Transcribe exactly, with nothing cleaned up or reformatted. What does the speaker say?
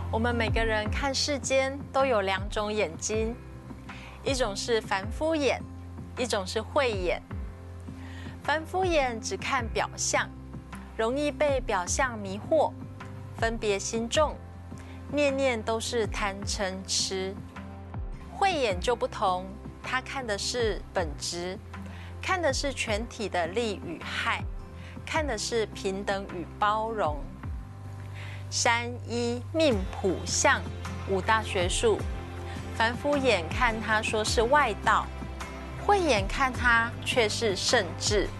我们每个人看世间都有两种眼睛，一种是凡夫眼，一种是慧眼。凡夫眼只看表象，容易被表象迷惑，分别心重，念念都是贪嗔痴。慧眼就不同，它看的是本质，看的是全体的利与害，看的是平等与包容。山医命谱相五大学术，凡夫眼看它说是外道，慧眼看它却是圣智。